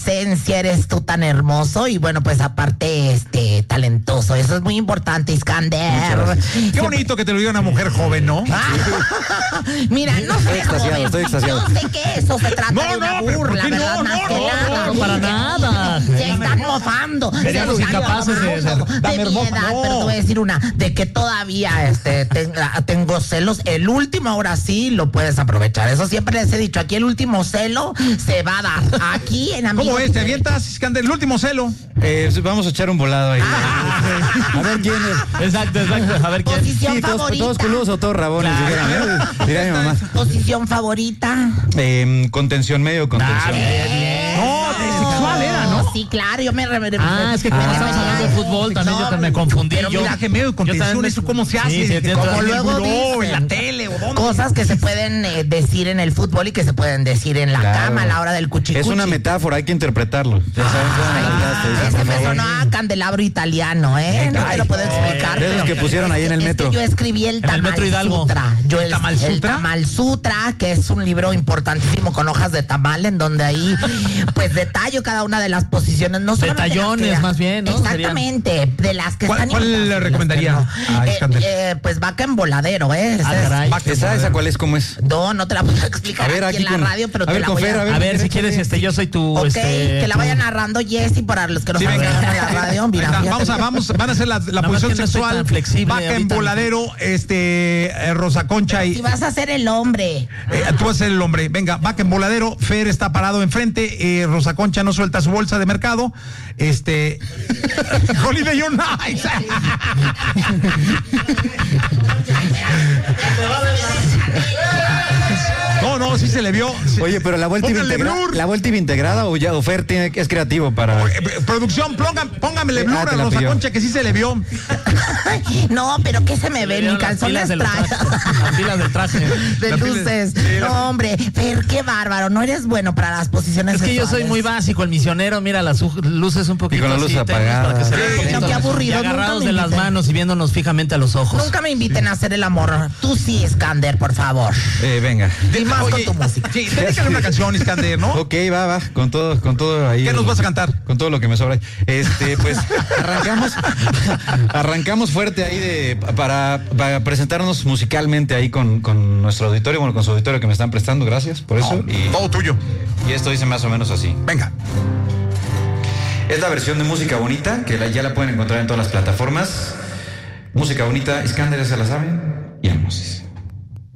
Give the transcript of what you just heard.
esencia, eres tú tan hermoso y bueno, pues aparte, talentoso. Eso es muy importante, Iskander. Qué bonito que te lo diga una mujer joven, ¿no? Mira, no sé, Estoy extasiado. Yo sé que eso se trata de una burla, ¿verdad? Más que nada. No, para nada. Se están mofando. Seríamos incapaces de mi edad, pero te voy a decir una, de que todavía tengo celos. El último ahora sí lo puedes aprovechar. Eso siempre les he dicho. Aquí el último celo se va a dar. Aquí en Amigos. ¿Cómo es? ¿Te avientas, Iskander? El último celo. Vamos a echar un volado ahí. A ver quién es. Exacto. A ver quién. Posición Sí, favorita. todos culos o todos rabones. Dirá mi mamá. Posición favorita. Contención medio, contención. No, sexual era, ¿no? Sí, claro, yo me Es que como estamos hablando de fútbol, también yo me confundí. Pero mira, que medio de contención, ¿eso cómo se hace? Como luego en la dicen. tele o dónde. Cosas que se pueden decir en el fútbol y que se pueden decir en la cama a la hora del cuchicuchi. Es una metáfora, hay que interpretarlo. Ese me sonó a candelabro italiano, ¿eh? No te lo puedo explicar. De esos que pusieron ahí en el metro. Yo escribí el En el Metro Tamal Hidalgo. Sutra. ¿El Tamal Sutra? El Tamal Sutra, que es un libro importantísimo con hojas de tamal, en donde ahí, pues, detallo cada una de las posiciones. No solamente Detallones, las que- más bien, ¿no? Exactamente, de las que están. ¿Cuál le recomendaría a Iskander? Pues Vaca en Voladero, ¿eh? caray. ¿Esa cuál es? ¿Cómo es? No te la puedo explicar A ver, aquí en la con- radio, pero a te ver, la con voy Fer, a... A ver, si quieres, yo soy tu... Ok, que la vaya narrando Jessy para los que no Sí, saben venga. en la radio. Mira, Venga, fíjate. van a hacer la más posición que no estoy sexual. tan flexible Vaca en ahorita. voladero, Rosa Concha y Si vas a ser el hombre. tú vas a ser el hombre. Venga, vaca en voladero, Fer está parado enfrente, Rosa Concha no suelta su bolsa de mercado. Holiday on Ice. No, sí se le vio. Oye, pero la vuelta iba Pónganle integrada, blur. ¿la vuelta iba integrada o ya Fer es creativo para...? Producción, póngamele blur a te la Rosa pidió. Concha que sí se le vio. No, pero ¿qué se me ve? Ni calzones trae. Las pilas del traje. De La pila- luces. sí, No, hombre, Fer, qué bárbaro. No eres bueno para las posiciones Es que yo soy sexuales. muy básico, el misionero, mira las luces un poquito Y con las luces así, tenues, apagadas. para que se vea Sí, un poquito qué aburrido, y nunca agarrados me de las inviten. manos y viéndonos fijamente a los ojos. Nunca me inviten a hacer el amor. Tú sí, Iskander, por favor. Venga. Y más con tu música. Sí, dedícale una canción, Iskander, ¿no? Ok, va, con todo ahí. ¿Qué nos vas a cantar? Con todo lo que me sobra. Pues arrancamos fuerte ahí para presentarnos musicalmente ahí con nuestro auditorio, bueno, con su auditorio que me están prestando, gracias por eso. Todo tuyo. Y esto dice más o menos así. Venga. Es la versión de Música Bonita, que ya la pueden encontrar en todas las plataformas. Música Bonita, Iskander, ¿ya se la saben? Y vamos.